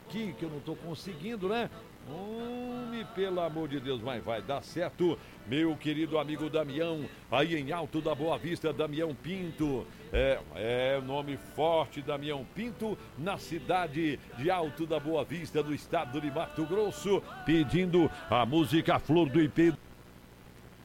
aqui que eu não tô conseguindo, né? Pelo amor de Deus, mas vai dar certo, meu querido amigo Damião, aí em Alto da Boa Vista, Damião Pinto, nome forte, Damião Pinto, na cidade de Alto da Boa Vista, do estado de Mato Grosso, pedindo a música Flor do IP.